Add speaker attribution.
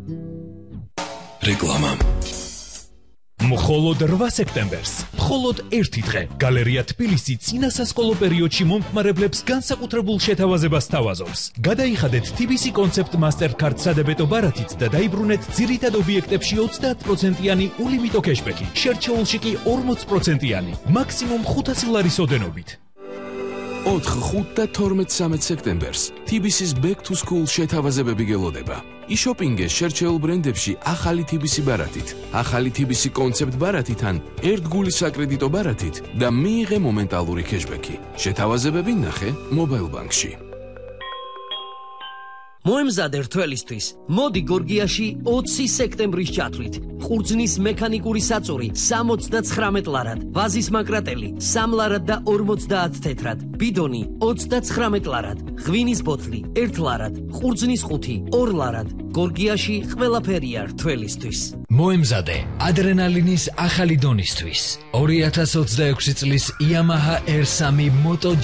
Speaker 1: რეკლამა მხოლოდ 8 სექტემბერს, მხოლოდ ერთი დღე, გალერეა თბილისი წინა სასკოლო პერიოდში მომხმარებლებს განსაკუთრებულ შეთავაზებას თავაზობს. გადაიხადეთ TBC კონცეპტ მასტერკარდ სადებეტო ბარათით და დაიბრუნეთ ძირითად ობიექტებში 30%-იანი ულიმიტო კეშბექი, შერჩეულში კი 40%-იანი, მაქსიმუმ 500 ლარის ოდენობით.
Speaker 2: 4, 5 და 12-13 სექტემბერს TBC-ს Back to School შეთავაზებები გელოდება. იშოპინგე შერჩეულ ბრენდებში ახალი TBC ბარათით, ახალი TBC კონცეპტ ბარათით ან ერთგულის საკრედიტო ბარათით და მიიღე მომენტალური კეშბექი. შეთავაზებები ნახე Mobile Bank-ში.
Speaker 3: მოემზადე რთველისთვის, მოდი გორგიაში 20 სექტემბრის ჩათვლით. ყურძნის მექანიკური საწური 79 ლარად, ვაზის მაკრატელი 3 ლარად და 50 თეთრად, ბიდონი 29 ლარად, ღვინის ბოთლი 1 ლარად, ყურძნის ყუთი 2 ლარად. გორგიაში ყველაფერია რთველისთვის.
Speaker 4: მოემზადე ადრენალინის ახალი დონისთვის. 2026 წლის Yamaha R3 Moto